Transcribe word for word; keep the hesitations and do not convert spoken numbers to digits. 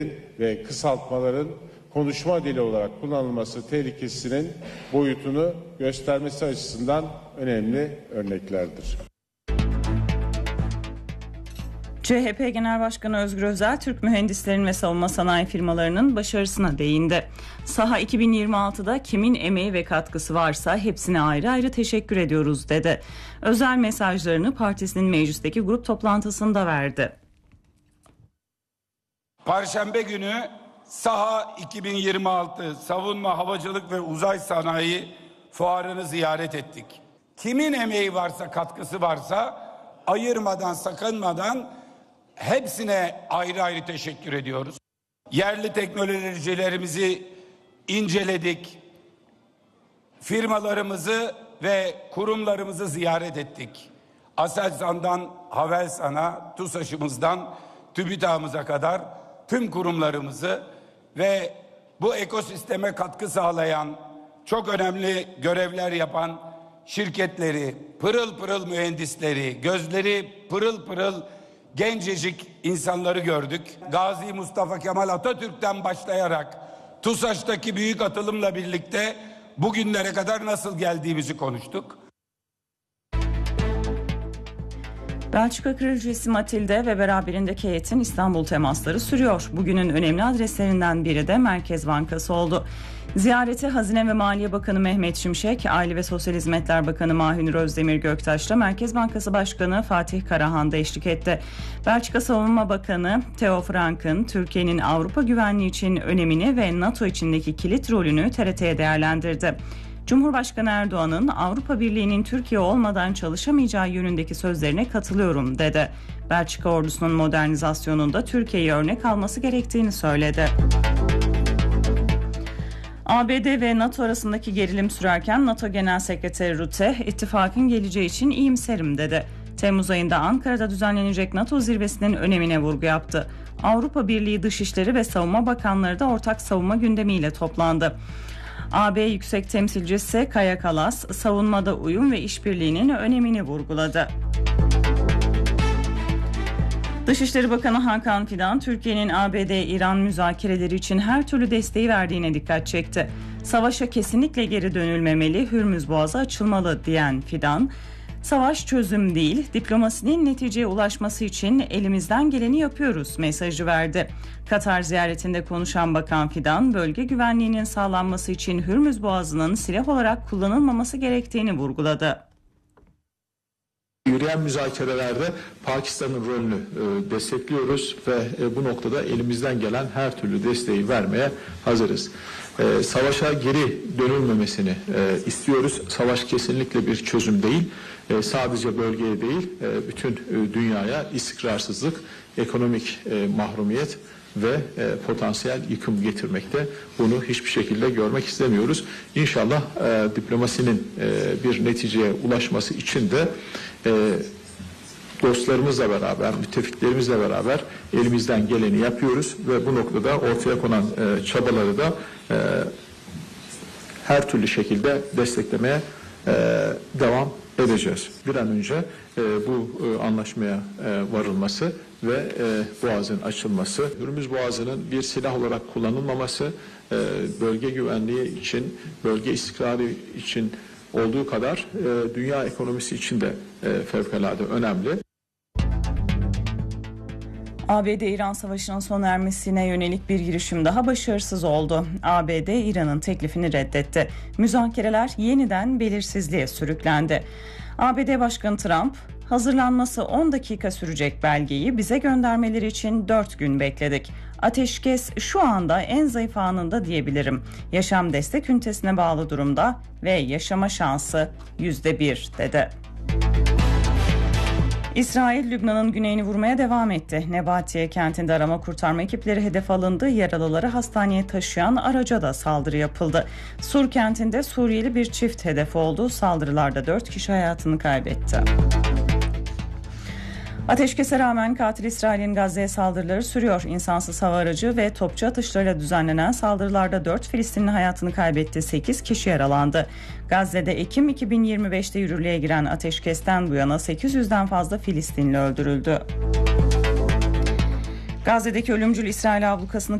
ve kısaltmaların konuşma dili olarak kullanılması tehlikesinin boyutunu göstermesi açısından önemli örneklerdir. C H P Genel Başkanı Özgür Özel, Türk mühendislerin ve savunma sanayi firmalarının başarısına değindi. Saha iki bin yirmi altıda kimin emeği ve katkısı varsa hepsine ayrı ayrı teşekkür ediyoruz dedi. Özel mesajlarını partisinin meclisteki grup toplantısında verdi. Perşembe günü Saha iki bin yirmi altı Savunma, Havacılık ve Uzay Sanayi Fuarı'nı ziyaret ettik. Kimin emeği varsa, katkısı varsa ayırmadan, sakınmadan hepsine ayrı ayrı teşekkür ediyoruz. Yerli teknolojilerimizi inceledik. Firmalarımızı ve kurumlarımızı ziyaret ettik. Aselsan'dan Havelsan'a, TUSAŞ'ımızdan TÜBİTAK'ımıza kadar tüm kurumlarımızı ve bu ekosisteme katkı sağlayan, çok önemli görevler yapan şirketleri, pırıl pırıl mühendisleri, gözleri pırıl pırıl gencecik insanları gördük. Gazi Mustafa Kemal Atatürk'ten başlayarak TUSAŞ'taki büyük atılımla birlikte bugünlere kadar nasıl geldiğimizi konuştuk. Belçika Kraliçesi Matilde ve beraberindeki heyetin İstanbul temasları sürüyor. Bugünün önemli adreslerinden biri de Merkez Bankası oldu. Ziyareti Hazine ve Maliye Bakanı Mehmet Şimşek, Aile ve Sosyal Hizmetler Bakanı Mahir Özdemir Göktaş'la Merkez Bankası Başkanı Fatih Karahan da eşlik etti. Belçika Savunma Bakanı Theo Frank'ın Türkiye'nin Avrupa güvenliği için önemini ve NATO içindeki kilit rolünü T R T'ye değerlendirdi. Cumhurbaşkanı Erdoğan'ın Avrupa Birliği'nin Türkiye olmadan çalışamayacağı yönündeki sözlerine katılıyorum dedi. Belçika ordusunun modernizasyonunda Türkiye'yi örnek alması gerektiğini söyledi. A B D ve NATO arasındaki gerilim sürerken NATO Genel Sekreteri Rutte, ittifakın geleceği için iyimserim dedi. Temmuz ayında Ankara'da düzenlenecek NATO zirvesinin önemine vurgu yaptı. Avrupa Birliği Dışişleri ve Savunma Bakanları da ortak savunma gündemiyle toplandı. A B Yüksek Temsilcisi Kaja Kallas, savunmada uyum ve işbirliğinin önemini vurguladı. Dışişleri Bakanı Hakan Fidan, Türkiye'nin A B D-İran müzakereleri için her türlü desteği verdiğine dikkat çekti. Savaşa kesinlikle geri dönülmemeli, Hürmüz Boğazı açılmalı diyen Fidan, savaş çözüm değil, diplomasinin neticeye ulaşması için elimizden geleni yapıyoruz mesajı verdi. Katar ziyaretinde konuşan Bakan Fidan, bölge güvenliğinin sağlanması için Hürmüz Boğazı'nın silah olarak kullanılmaması gerektiğini vurguladı. Yürüyen müzakerelerde Pakistan'ın rolünü e, destekliyoruz ve e, bu noktada elimizden gelen her türlü desteği vermeye hazırız. E, savaşa geri dönülmemesini e, istiyoruz. Savaş kesinlikle bir çözüm değil. E, sadece bölgeye değil, e, bütün e, dünyaya istikrarsızlık, ekonomik e, mahrumiyet ve e, potansiyel yıkım getirmekte. Bunu hiçbir şekilde görmek istemiyoruz. İnşallah e, diplomasinin e, bir neticeye ulaşması için de e, dostlarımızla beraber, müttefiklerimizle beraber elimizden geleni yapıyoruz ve bu noktada ortaya konan e, çabaları da e, her türlü şekilde desteklemeye e, devam edeceğiz. Bir an önce e, bu e, anlaşmaya e, varılması ve e, Boğaz'ın açılması, Hürmüz Boğazı'nın bir silah olarak kullanılmaması, e, bölge güvenliği için, bölge istikrarı için olduğu kadar e, dünya ekonomisi için de e, fevkalade önemli. A B D-İran Savaşı'nın sona ermesine yönelik bir girişim daha başarısız oldu. A B D, İran'ın teklifini reddetti. Müzakereler yeniden belirsizliğe sürüklendi. A B D Başkanı Trump, hazırlanması on dakika sürecek belgeyi bize göndermeleri için dört gün bekledik. Ateşkes şu anda en zayıf anında diyebilirim. Yaşam destek ünitesine bağlı durumda ve yaşama şansı yüzde bir dedi. İsrail, Lübnan'ın güneyini vurmaya devam etti. Nebatiye kentinde arama kurtarma ekipleri hedef alındı. Yaralıları hastaneye taşıyan araca da saldırı yapıldı. Sur kentinde Suriyeli bir çift hedef oldu. Saldırılarda dört kişi hayatını kaybetti. Ateşkese rağmen katil İsrail'in Gazze'ye saldırıları sürüyor. İnsansız hava aracı ve topçu atışlarıyla düzenlenen saldırılarda dört Filistinli hayatını kaybetti, sekiz kişi yaralandı. Gazze'de Ekim iki bin yirmi beşte yürürlüğe giren ateşkesten bu yana sekiz yüzden fazla Filistinli öldürüldü. Gazze'deki ölümcül İsrail ablukasını